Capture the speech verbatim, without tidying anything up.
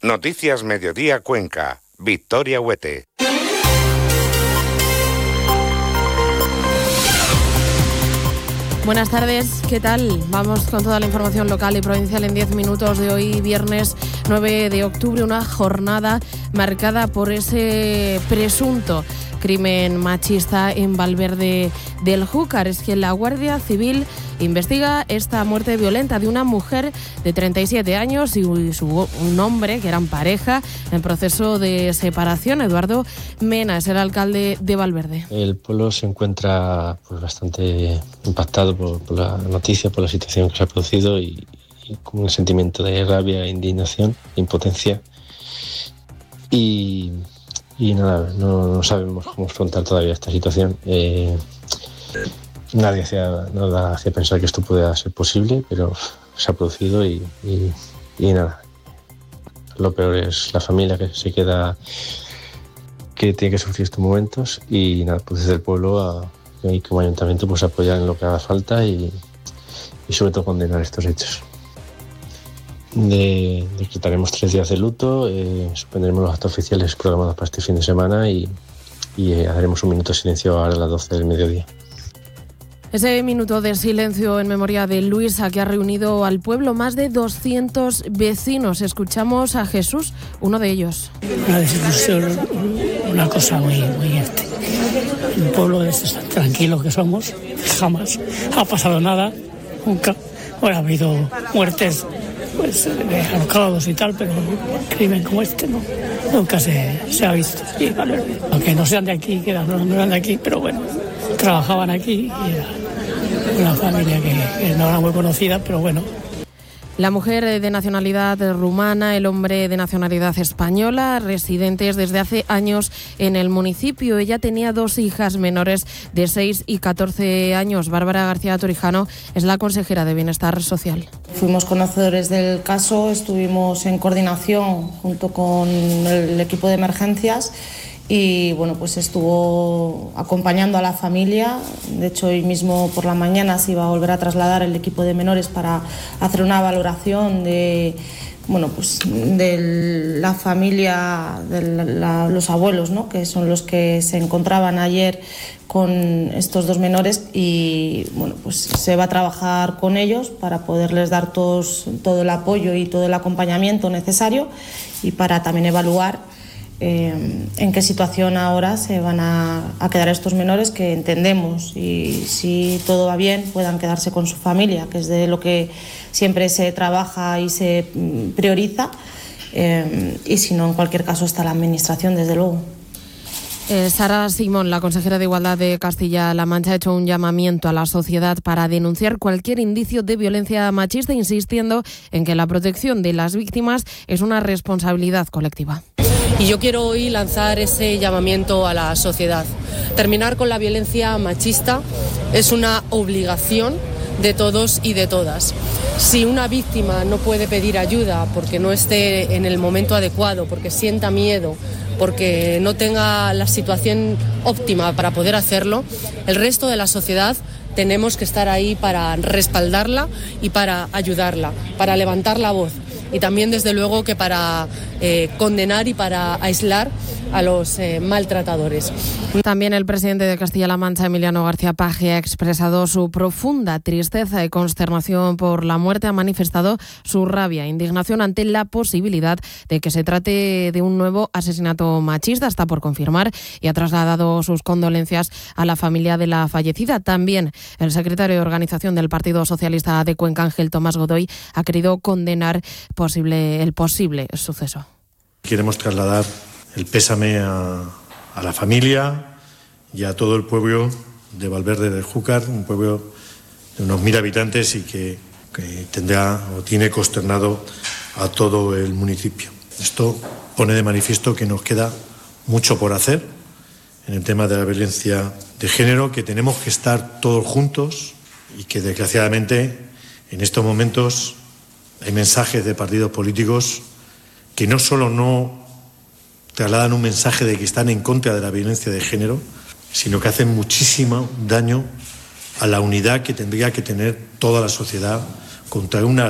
Noticias Mediodía Cuenca. Victoria Huete. Buenas tardes, ¿qué tal? Vamos con toda la información local y provincial en diez minutos de hoy, viernes nueve de octubre, una jornada marcada por ese presunto crimen machista en Valverde del Júcar. Es que la Guardia Civil investiga esta muerte violenta de una mujer de treinta y siete años y su, un hombre que eran pareja en proceso de separación. Eduardo Mena es el alcalde de Valverde. El pueblo se encuentra pues, bastante impactado por, por la noticia, por la situación que se ha producido y, y con un sentimiento de rabia, indignación, impotencia. Y, y nada, no, no sabemos cómo afrontar todavía esta situación. Eh, Nadie hacía, nada hacía pensar que esto pudiera ser posible, pero se ha producido y, y, y nada. Lo peor es la familia que se queda, que tiene que sufrir estos momentos y nada, pues desde el pueblo a, y como ayuntamiento pues apoyar en lo que haga falta y, y sobre todo condenar estos hechos. De, decretaremos tres días de luto, eh, suspenderemos los actos oficiales programados para este fin de semana y, y eh, haremos un minuto de silencio ahora a las doce del mediodía. Ese minuto de silencio en memoria de Luisa, que ha reunido al pueblo más de doscientos vecinos. Escuchamos a Jesús, uno de ellos. Una desilusión, una cosa muy, muy este. Un pueblo de estos tan tranquilos que somos, jamás ha pasado nada, nunca. Bueno, ha habido muertes pues, de ahorcados y tal, pero un crimen como este no, nunca se, se ha visto. Y, vale, aunque no sean de aquí, que no, no eran de aquí, pero bueno, trabajaban aquí y era una familia que, que no era muy conocida, pero bueno. La mujer de nacionalidad rumana, el hombre de nacionalidad española, residentes desde hace años en el municipio. Ella tenía dos hijas menores de seis y catorce años. Bárbara García Torijano es la consejera de Bienestar Social. Fuimos conocedores del caso, estuvimos en coordinación junto con el equipo de emergencias y bueno, pues estuvo acompañando a la familia. De hecho, hoy mismo por la mañana se iba a volver a trasladar el equipo de menores para hacer una valoración de, bueno, pues de la familia, de la, los abuelos, ¿no?, que son los que se encontraban ayer con estos dos menores y bueno, pues se va a trabajar con ellos para poderles dar todos, todo el apoyo y todo el acompañamiento necesario y para también evaluar Eh, en qué situación ahora se van a, a quedar estos menores, que entendemos, y si todo va bien puedan quedarse con su familia, que es de lo que siempre se trabaja y se prioriza, eh, y si no, en cualquier caso está la administración, desde luego. Eh, Sara Simón, la consejera de Igualdad de Castilla-La Mancha, ha hecho un llamamiento a la sociedad para denunciar cualquier indicio de violencia machista, insistiendo en que la protección de las víctimas es una responsabilidad colectiva. Y yo quiero hoy lanzar ese llamamiento a la sociedad. Terminar con la violencia machista es una obligación de todos y de todas. Si una víctima no puede pedir ayuda porque no esté en el momento adecuado, porque sienta miedo, porque no tenga la situación óptima para poder hacerlo, el resto de la sociedad tenemos que estar ahí para respaldarla y para ayudarla, para levantar la voz. Y también, desde luego, que para eh, condenar y para aislar a los eh, maltratadores. También el presidente de Castilla-La Mancha, Emiliano García Paje, ha expresado su profunda tristeza y consternación por la muerte. Ha manifestado su rabia e indignación ante la posibilidad de que se trate de un nuevo asesinato machista. Está por confirmar y ha trasladado sus condolencias a la familia de la fallecida. También el secretario de Organización del Partido Socialista de Cuenca, Ángel Tomás Godoy, ha querido condenar posible, el posible suceso. Queremos trasladar el pésame a, a la familia y a todo el pueblo de Valverde del Júcar, un pueblo de unos mil habitantes y que, que tendrá o tiene consternado a todo el municipio. Esto pone de manifiesto que nos queda mucho por hacer en el tema de la violencia de género, que tenemos que estar todos juntos y que desgraciadamente en estos momentos hay mensajes de partidos políticos que no solo no trasladan un mensaje de que están en contra de la violencia de género, sino que hacen muchísimo daño a la unidad que tendría que tener toda la sociedad contra una